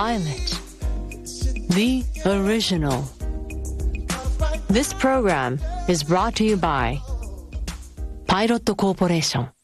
Pilot The Original. This program is brought to you by Pilot Corporation.